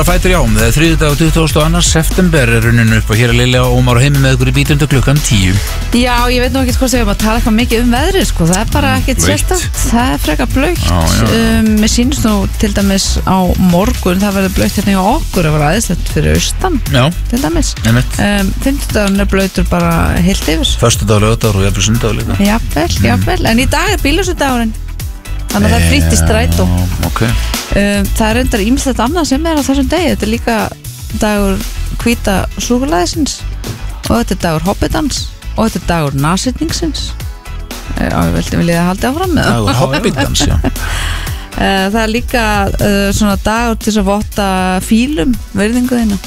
Fætur já, þriðjudag 22. september er runnin upp og hér er Lilja og Ómar og heimi með ykkur í bítundu klukkan 10. Já, ég veit nú ekki hvað segja að tala eitthvað mikið veðrið sko, það er bara ekkert sérstakt, það er frekar blautt. Mér sýnist nú til dæmis á morgun, það verður blautt hérna hjá okkur, það var aðeinslegt fyrir austan, til dæmis. Fimmtudagurinn er blautur bara heilt yfir. Föstudagur, lögadagur og jafnvel sunnudagur líka. Jafnvel, en í dag er bílasundagurinn. Þannig að það er frítt í strætó. Það er reyndar ýmislegt annað sem er á þessum degi. Þetta er líka dagur hvíta súkkulaðisins og þetta er dagur hobbitans og þetta er dagur nasetningsins. Ég vilja að halda áfram með það. Dagur hobbitans, já. Það er líka svona dagur til þess að votta fílum virðingu þína.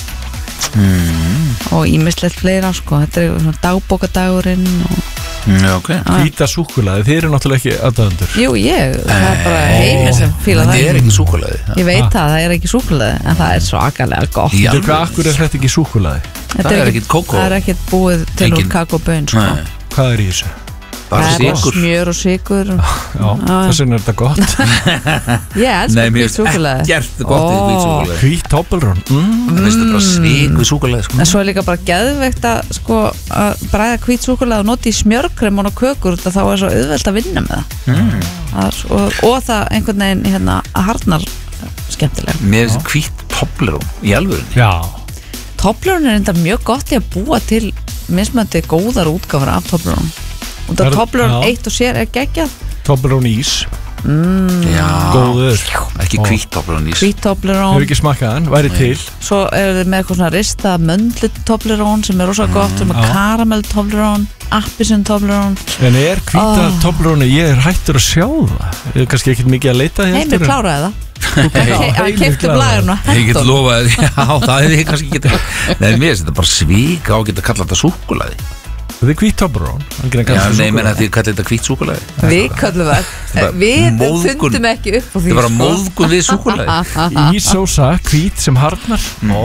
Og ýmislegt fleira sko. Þetta er svona dagbókadagurinn og hvíta súkkulaði, þið eru náttúrulega ekki aðdæðendur. Jú, það er bara heimir sem fíla það. Það er ekki súkkulaði. Ég veit það er ekki súkkulaði, en það er svo akalega gott. Akkur er þetta ekki súkkulaði? Það er ekkit kókó. Það er ekkit búið til úr kakóbön sko. Hvað er í þessu? Það er smjör og sykur. Já, þess vegna er þetta gott. Ég elskar hvít súkkulaði. Gert gott í hvít súkkulaði. Hvít Toblerone. Það finnst það bara svik við súkkulaði sko. En svo er líka bara geðveikt að sko að bræða hvít súkkulaði og nota í smjörkrem og kökur, þá er svo auðvelt að vinna með það. Og það einhvern veginn hérna að harnar skemmtilega. Mér finnst hvít Toblerone í alvörunni. Já. Toblerone er enda mjög gott í að búa til mismunandi góðar útgáfur af Toblerone. Og það Toblerone 1 og sér er geggjað. Toblerone ís. Já. Góður. Ekki hvít Toblerone ís. Hvít Toblerone. Hefur ekki smakkað hann, væri til. Svo eru þið með eitthvað svona rista möndlu Toblerone sem er rosa gott, sem er karamell Toblerone, appisinn Toblerone. En er hvíta Toblerone, ég er hættur að sjá það. Ég er kannski ekkert mikið að leita hér. Nei, mér kláraði það. Að keyptu blæðurinn og hendur. Ég get lofaði, já, það hefði ég kannski getið. Nei, mér finnst þetta bara svík á að geta kallað þetta súkkulaði. Það er hvít Toblerone. Já, nei, menn að þið kallir þetta hvít súkkulaði. Við kallum það. Við fundum ekki upp á því. Það var móðgun við súkkulaði. Ísósa, hvít sem harnar.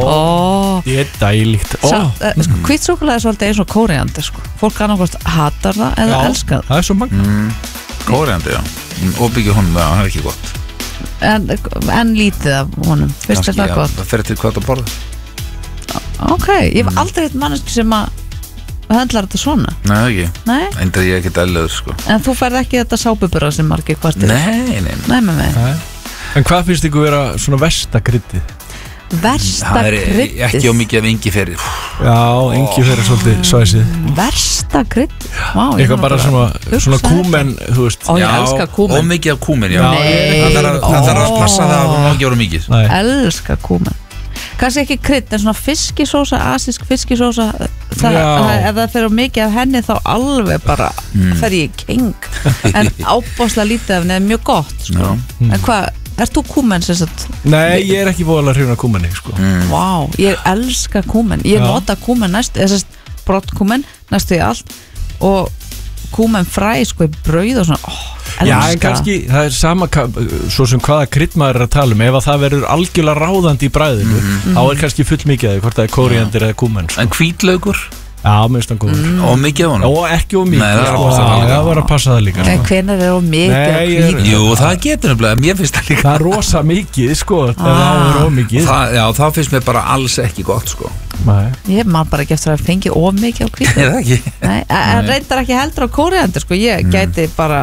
Ég er dælíkt. Hvít súkkulaði er svolítið eins og kóríander sko. Fólk annarkvæmst hatar það eða elskar það. Það er svo magna. Kóríander, já. Og byggja honum, það er ekki gott. En lítið af honum. Fyrst er það gott. Það fer til hvað að borða. Ok, ég hef aldrei hitt manneski sem að höndlar þetta svona. Nei, ekki. Nei? Enda ég ekki dælöður, sko. En þú færð ekki þetta sápubura sem margir kvartir? Nei. En hvað finnst ykkur vera svona versta kryddið? Versta kryddið? Það er ekki á mikið af engiferri. Já, engiferri er svolítið svæsið. Versta kryddið? Eitthvað bara svona kúmen, þú veist. Ó, ég elska kúmen. Og mikið af kúmen, já. Nei. Það þarf að passa það að ekki voru mikið. Elska kúmen. Kannski ekki krydd, en svona fiskisósa, asísk fiskisósa, ef það fyrir mikið af henni þá alveg bara fer ég í keng. En ábáslega lítið af henni er mjög gott, sko. En hvað, ert þú kúmen sem sagt? Nei, ég er ekki voðalega hrifin af kúmeni, sko. Vá, ég elska kúmen. Ég nota kúmen næstu, þess að brott kúmen næstu í allt og kúmen fræ, sko, í brauð og svona, Já, en kannski, það er sama svo sem hvaða krydd maður er að tala ef að það verður algjörlega ráðandi í bragðinu þá er kannski full mikið af því, hvort það er kóríander eða kúmen sko. En hvítlaukur? Já, mér finnst það góður. Og mikið af honum? Og ekki of mikið. Nei, það var að passa það líka. Hvenær er of mikið af hvít? Jú, það getur nefnilega, mér finnst það líka. Það er rosa mikið, sko, það er of mikið. Já, það finnst mér bara alls ekki gott, sko. Ég man bara ekki eftir að fengi of mikið á hvít. Er það ekki? Nei, en reyndar ekki heldur á kóríander, sko. Ég gæti bara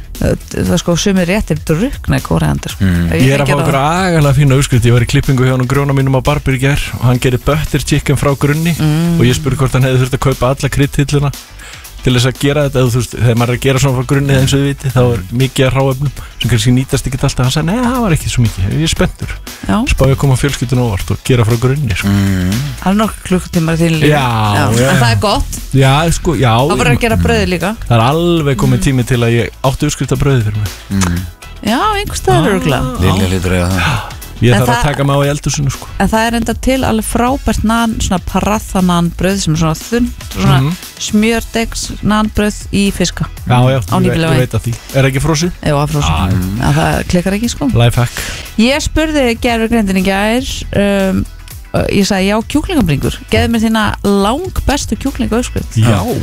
það sko sumir réttir drukna í kóríander sko. Ég er að fá okkur agalega fína uppskrift. Ég var í klippingu hjá hann grjóna mínum á Barbur í gær og hann gerir butter chicken frá grunni og ég spurði hvort hann hefði þurft að kaupa alla kryddhilluna til þess að gera þetta eða, þú veist, þegar maður er að gera svona frá grunni eins og þið viti þá er mikið að hráefnum sem kannski nýtast ekki alltaf. Hann sagði, nei, það var ekki svo mikið, ég er spenntur spáði að koma fjölskyldun óvart og gera frá grunni sko. Það er nokkuð klukkutímar til líka en það er gott sko, það verður að gera brauði líka. Það er alveg komið tími til að ég átti uppskrifta brauði fyrir mig Já, einhvers staðar örugglega. Lilja lítur eiga það. Ég þarf að taka mig á í eldhúsinu sko. En það er enda til alveg frábært nan, svona paratha nanbrauð sem er svona þunnt, svona smjördegs nanbrauð í fiska. Já, ég veit að því. Er ekki frósið? Já, frósið. Það klikkar ekki sko. Lifehack. Ég spurði gerfugrindin í gær, ég sagði já, kjúklingabringur. Geðu mér þína langbestu kjúklingauppskrift. Já.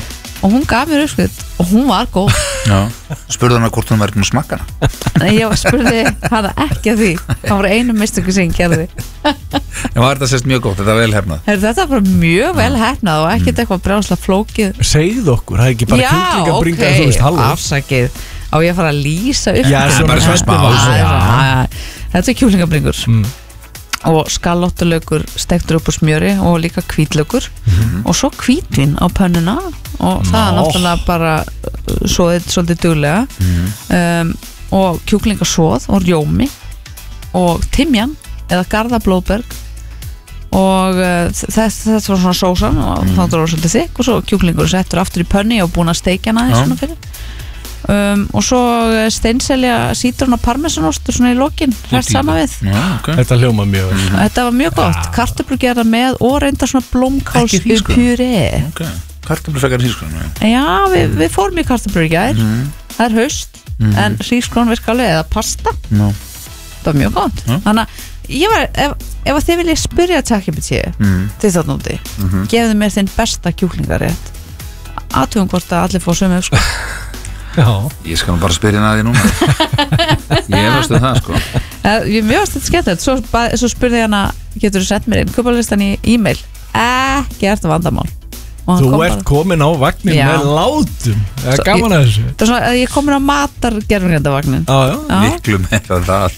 og hún gaf mér uppskrift og hún var góð. Já, spurði hana hvort hún var ekki að smakka hana. Nei, ég spurði hana ekki að því. Það var einu mistöku sem ég gerði. En var þetta sérst mjög gott, þetta var vel hefnað? Þetta var bara mjög vel hefnað og ekkert eitthvað brjánslega flókið. Segð okkur, það er ekki bara kjúklingabringa þú veist halvur. Afsakið. Á ég að fara að lýsa upp. Já, bara svona smá. Þetta kjúklingabringur. Og skallóttulaukur stektur upp úr smjöri og líka hvítlaukur og svo hvítvin á pönnuna og það er náttúrulega bara svolítið duglega og kjúklingasóð og rjómi og timjan eða garðablóðberg og þetta var svona sósan og það var svolítið þykk og svo kjúklingur settur aftur í pönni og búin að steikja hana svona fyrir og svo steinselja sítrón og parmesanost svona í lokin hrært saman við. Þetta hljóma mjög vel. Þetta var mjög gott, kartöflur gerða með og reynda svona blómkáls puré. Kartöflur frekar hrísgrón? Já, við fórum í kartöflur í gær, það er haust en hrísgrón virka alveg eða pasta. Það var mjög gott. Þannig að ef þið viljið spyrja ChatGPT þið þarna úti, gefðu mér þinn besta kjúklingarétt, athugum hvort að allir fá sömu sko. Já. Ég skal bara spyrja hana að því núna. Ég veistu það sko. Mér varst þetta skemmtilegt. Svo spurði hana, getur þú sett mér inn kaupalistan í e-mail? Ekkert vandamál. Þú ert komin á vagnin með látum. Það er gaman að þessu. Það er svona að ég er komin á matargerfingrindavagnin. Miklu meira það.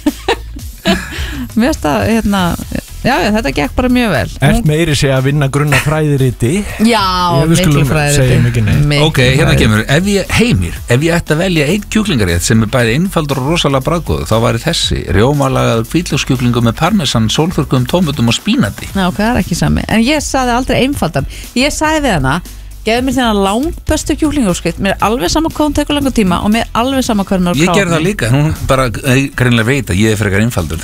Mér varst að já, þetta gekk bara mjög vel. Ert meiri segja að vinna grunna fræðiriti? Já, miklu fræðiriti. Ok, hérna kemur, ef ég ætti að velja einn kjúklingarétt sem er bæði einfaldur og rosalega bragðgóður, þá væri þessi rjómalagaður hvítlauskjúklingur með parmesan, sólþurrkuðum tómatum og spínati. Já, ok, það er ekki sami. En ég sagði aldrei einfaldan. Ég sagði við hana, gefðu mér þennan langbestu kjúklingúrskrift, mér er alveg sama hvað hún tekur langa tíma og mér er alveg sama hvað hún er Ég gerði það líka, hún bara greinilega veit að ég er frekar einfaldur.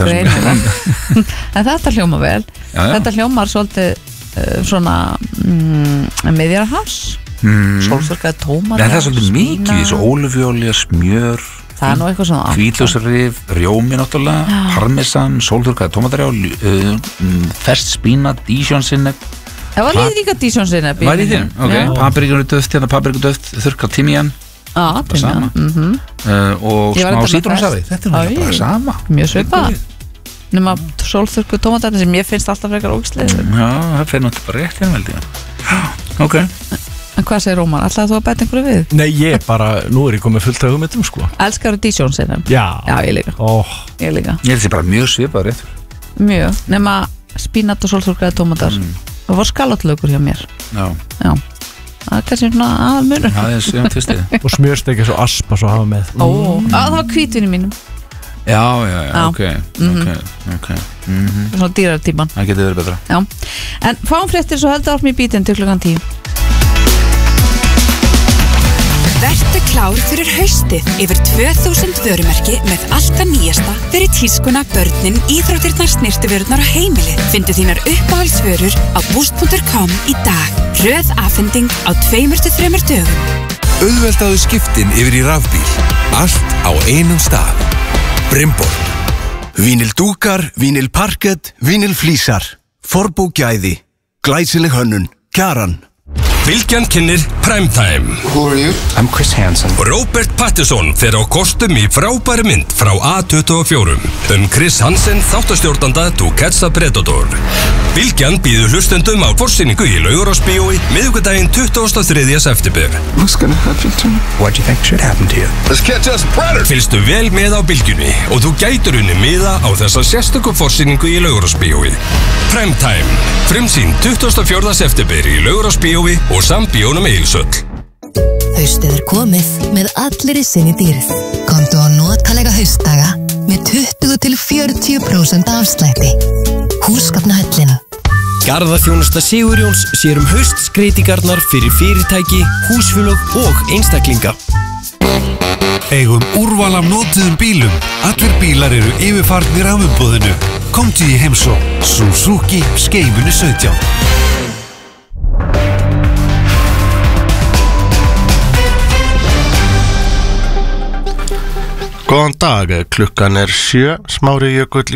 En þetta hljóma vel. Þetta hljómar svolítið svona Miðjarðarhafs, sólþurrkaðir tómatar. Það er svolítið mikið, þessu ólífjólía, smjör, það er nú eitthvað svona hvítlausrif, rjómi náttúrulega, parmesan, sólþurrkaðir tómatarjál, ferskt spínat, dísjónsinnep. Það var líka dísjónsinnep. Var í þinn? Ok, paprikun er döft, paprikudöft, þurrkað timjan. Timjan. Og smá sítrónsafi. Þetta er bara sama. Mjög svipað. Nema sólþurrkuð tómatarnir sem ég finnst alltaf frekar ógeðslegir. Já, það fer náttúrulega bara rétt hérna. Ok. En hvað segir Rómar? Ætlaði þú að bæta einhverju við? Nei, ég bara, nú er ég komið fullt af hugmyndum sko. Elskar þú dísjónsinnep? Já. Já, ég líka. Ég líka. Ég held því bara mjög svipað rétt. Mjög, nema spínat og sólþurrkaðir tómatar. Það var skallóttulaukur hjá mér. Já. Það er kannski svona aðalmunur. Það er síðan tvistið. Og smjörsteikja svo aspa svo hafa með. Það var hvítvinni mínum. Já, ok. Svona dýrartíman. Það getur verið betra. Já. En fáum fréttir svo heldur átt mér í bítinn til klukkan 10. Vertu klár fyrir haustið yfir 2000 vörumerki með allt það nýjasta fyrir tískuna, börnin, íþróttirnar, snyrtivörurnar og heimilið. Findu þínar uppáhaldsvörur á boost.com í dag. Hröð afhending á 2-3 dögum. Auðveldaðu skiptin yfir í rafbíl. Allt á einum stað. Brimborg. Vínil dúkar, vínil parkett, vínil flísar. Forbúgæði. Glæsileg hönnun. Kjaran. Bylgjan kynnir Primetime. Who are you? I'm Chris Hansen. Robert Pattinson fer á kostum í frábæri mynd frá A24 Chris Hansen, þáttastjórnanda To Catch a Predator. Bylgjan býður hlustendum á forsýningu í Laugarásbíói miðvikudaginn 23. september. What's gonna happen to me? What do you think should happen to you? Let's catch us a predator! Fylgstu vel með á Bylgjunni og þú gætur unni miða á þessa sérstöku forsýningu í Laugarásbíói. Primetime. Frumsýn 24. september í Laugarásbíói og Sambíónum Egilshöll. Haustið er komið með allir í sinni dýrð. Komdu á notalega haustdaga með 20-40% afslætti. Húsgagnahöllin. Garðaþjónusta Sigurjóns sér haustskreytingarnar fyrir fyrirtæki, húsfélög og einstaklinga. Eigum úrval af notuðum bílum. Allir bílar eru yfirfarnir af umboðinu. Komdu í heimsókn. Suzuki Skeifunni 17. Góðan dag, klukkan er 7, Smári Jökull